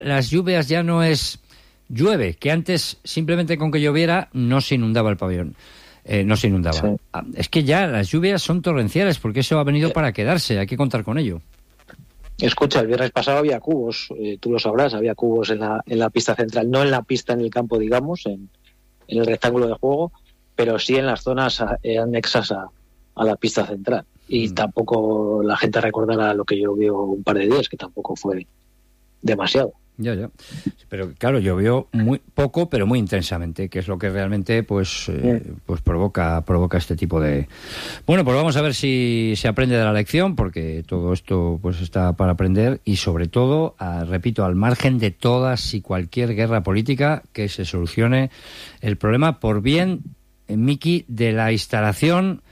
las lluvias ya no es llueve, que antes simplemente con que lloviera no se inundaba el pabellón. No se inundaba. Sí. Es que ya las lluvias son torrenciales, porque eso ha venido para quedarse, hay que contar con ello. Escucha, el viernes pasado había cubos, tú lo sabrás, había cubos en la pista central, no en la pista en el campo, digamos, en el rectángulo de juego, pero sí en las zonas anexas a la pista central. Y tampoco la gente recordará lo que llovió un par de días, que tampoco fue demasiado. Ya. Pero claro, llovió muy poco, pero muy intensamente, que es lo que realmente pues provoca este tipo de... Bueno, pues vamos a ver si se aprende de la lección, porque todo esto pues está para aprender y sobre todo, repito, al margen de todas y cualquier guerra política, que se solucione el problema por bien, Miki, de la instalación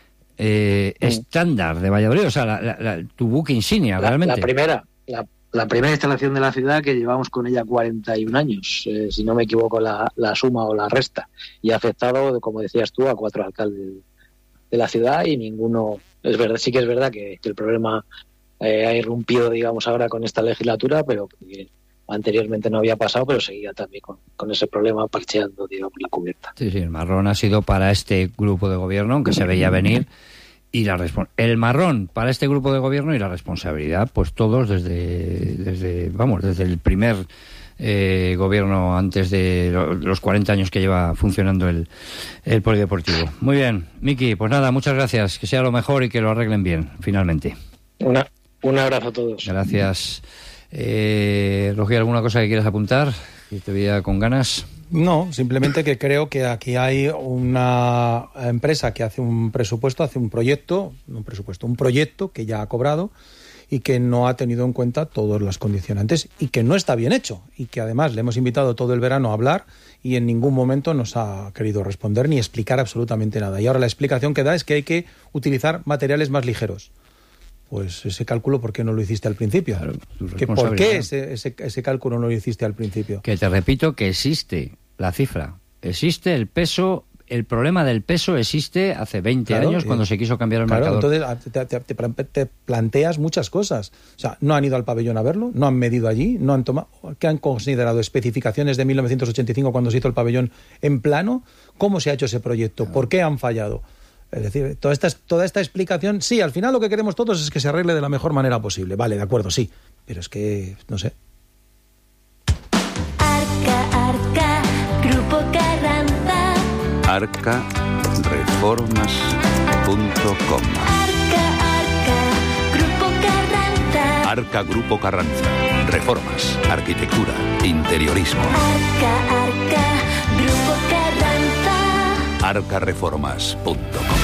estándar de Valladolid, o sea, tu buque insignia, realmente. La primera instalación de la ciudad, que llevamos con ella 41 años, si no me equivoco la suma o la resta, y ha afectado, como decías tú, a 4 alcaldes de la ciudad y ninguno... Es verdad, sí que es verdad que el problema ha irrumpido, digamos, ahora con esta legislatura, pero que anteriormente no había pasado, pero seguía también con ese problema parcheando, digamos, la cubierta. Sí, el marrón ha sido para este grupo de gobierno, aunque se veía venir, y el marrón para este grupo de gobierno y la responsabilidad, pues todos desde el primer gobierno, antes de los 40 años que lleva funcionando el polideportivo. Muy bien, Miki, pues nada, muchas gracias, que sea lo mejor y que lo arreglen bien, finalmente. Un abrazo a todos. Gracias. Rogi, ¿alguna cosa que quieras apuntar? Que te veía con ganas. No, simplemente que creo que aquí hay una empresa que hace un proyecto que ya ha cobrado y que no ha tenido en cuenta todas las condicionantes y que no está bien hecho, y que además le hemos invitado todo el verano a hablar y en ningún momento nos ha querido responder ni explicar absolutamente nada. Y ahora la explicación que da es que hay que utilizar materiales más ligeros. Pues ese cálculo, ¿por qué no lo hiciste al principio? Claro, ¿Por qué ese cálculo no lo hiciste al principio? Que te repito que existe la cifra, existe el peso, el problema del peso existe hace 20 años cuando se quiso cambiar el marcador. Entonces te planteas muchas cosas. O sea, no han ido al pabellón a verlo, no han medido allí, no han tomado... ¿Qué han considerado? ¿Especificaciones de 1985 cuando se hizo el pabellón en plano? ¿Cómo se ha hecho ese proyecto? ¿Por qué han fallado? Es decir, toda esta explicación, sí, al final lo que queremos todos es que se arregle de la mejor manera posible. Vale, de acuerdo, sí. Pero es que, no sé. Arca, Grupo Carranza. Arcareformas.com. Arca, Grupo Carranza. Arca Grupo Carranza. Reformas, arquitectura, interiorismo. Arca, Grupo Carranza. Arcareformas.com.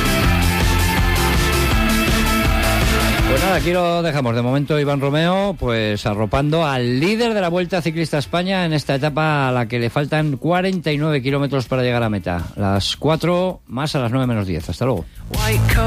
Pues nada, aquí lo dejamos. De momento, Iván Romeo, pues arropando al líder de la Vuelta Ciclista a España en esta etapa a la que le faltan 49 kilómetros para llegar a meta. Las 4 más a las 9 menos 10. Hasta luego.